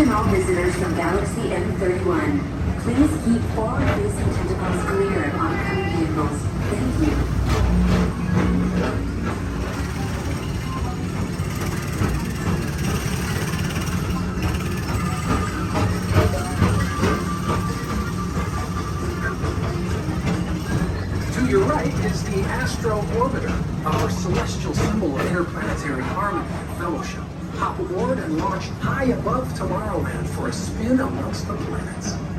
Attention all visitors from Galaxy M31. Please keep forward-facing tentacles clear of oncoming vehicles. Thank you. To your right is the Astro Orbiter, our celestial symbol of interplanetary harmony and fellowship. Hop aboard and launch high above Tomorrowland for a spin amongst the planets.